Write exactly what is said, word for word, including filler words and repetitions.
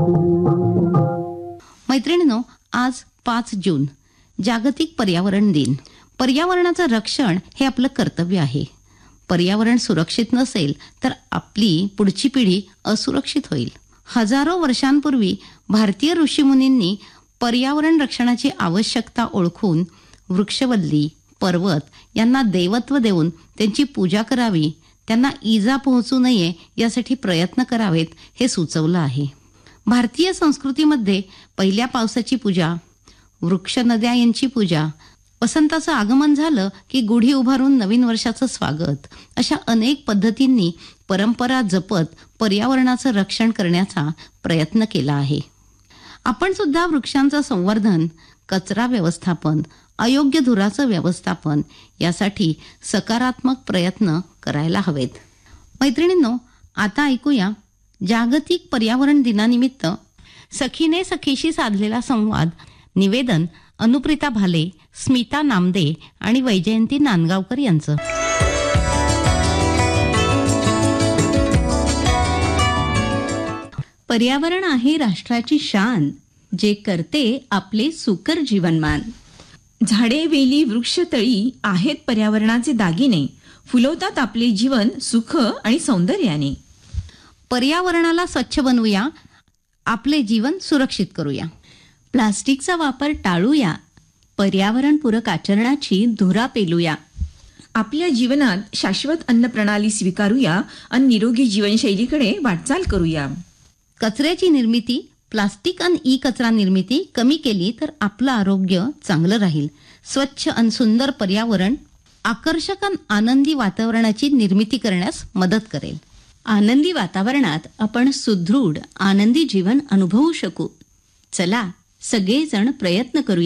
मैत्रिणींनो, आज पाच जून जागतिक पर्यावरण दिन. पर्यावरणाचं रक्षण हे आपलं कर्तव्य आहे. पर्यावरण सुरक्षित नसेल तर आपली पुढची पिढी असुरक्षित होईल. हजारो वर्षांपूर्वी भारतीय ऋषीमुनींनी पर्यावरण रक्षणाची आवश्यकता ओळखून वृक्षवल्ली, पर्वत यांना देवत्व देऊन त्यांची पूजा करावी, त्यांना इजा पोहोचू नये यासाठी प्रयत्न करावेत हे सुचवलं आहे. भारतीय संस्कृतीमध्ये पहिल्या पावसाची पूजा, वृक्ष नद्या यांची पूजा, वसंताचं आगमन झालं की गुढी उभारून नवीन वर्षाचं स्वागत, अशा अनेक पद्धतींनी परंपरा जपत पर्यावरणाचं रक्षण करण्याचा प्रयत्न केला आहे. आपण सुद्धा वृक्षांचं संवर्धन, कचरा व्यवस्थापन, अयोग्य धुराचं व्यवस्थापन यासाठी सकारात्मक प्रयत्न करायला हवेत. मैत्रिणींनो, आता ऐकूया जागतिक पर्यावरण दिनानिमित्त सखीने सखीशी साधलेला संवाद. निवेदन अनुप्रिता भाले, स्मिता नामदे आणि वैजयंती नांदगावकर यांचं. पर्यावरण आहे राष्ट्राची शान, जे करते आपले सुकर जीवनमान. झाडे, वेली, वृक्षतळी आहेत पर्यावरणाचे दागिने, फुलवतात आपले जीवन सुख आणि सौंदर्याने. पर्यावरणाला स्वच्छ बनवूया, आपले जीवन सुरक्षित करूया. प्लास्टिकचा वापर टाळूया, पर्यावरणपूरक आचरणाची धुरा पेलूया. आपल्या जीवनात शाश्वत अन्न प्रणाली स्वीकारूया आणि निरोगी जीवनशैलीकडे वाटचाल करूया. कचऱ्याची निर्मिती, प्लास्टिक आणि ई कचरा निर्मिती कमी केली तर आपलं आरोग्य चांगलं राहील. स्वच्छ आणि सुंदर पर्यावरण आकर्षक आणि आनंदी वातावरणाची निर्मिती करण्यास मदत करेल. आनंदी वातावरणात आपण सुदृढ आनंदी जीवन अनुभवू शकू. चला सगळेजण प्रयत्न करूया.